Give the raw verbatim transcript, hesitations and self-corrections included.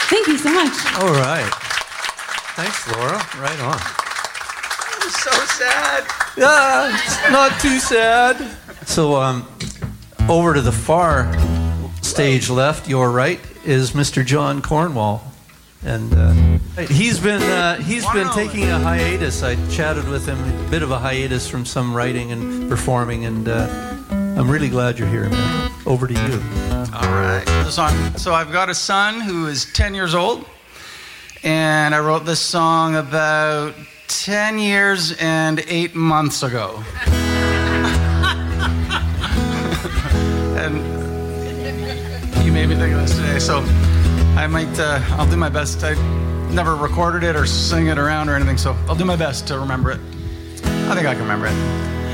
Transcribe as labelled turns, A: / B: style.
A: Thank you so much.
B: All right. Thanks, Laura. Right on.
C: So sad.
B: Yeah, it's not too sad. So, um, over to the far stage left, your right, is Mister John Cornwall, and uh, he's been uh, he's wow. been taking a hiatus. I chatted with him, a bit of a hiatus from some writing and performing, and uh, I'm really glad you're here, man. Over to you.
C: All right. The song. So I've got a son who is ten years old, and I wrote this song about ten years and eight months ago. And you made me think of this today, so I might, uh, I'll do my best. I never recorded it or sing it around or anything, so I'll do my best to remember it. I think I can remember it.